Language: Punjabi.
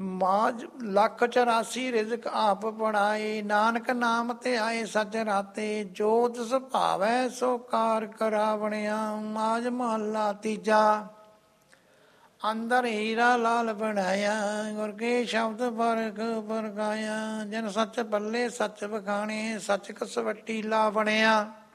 ਮਾਜ ਲੱਖ 84 ਰਿਜ਼ਕ ਆਪ ਬਣਾਏ, ਨਾਨਕ ਨਾਮ ਤੇ ਆਏ ਸੱਚ ਰਾਤੇ, ਜੋ ਤਿਸ ਭਾਵੈ ਸੋ ਕਾਰ ਕਰਾਵਣਿਆ। ਮਾਜ ਮਹੱਲਾ ਤੀਜਾ। ਅੰਦਰ ਹੀਰਾ ਲਾਲ ਬਣਾਇਆ, ਗੁਰ ਕੇ ਸ਼ਬਦ ਫਰਕ ਪਰਗਾਇਆ, ਜਿਨ ਸੱਚ ਪੱਲੇ ਸੱਚ ਬਖਾਣੇ, ਸੱਚ ਕਸਵੱਟੀ ਲਾ ਬਣਿਆ।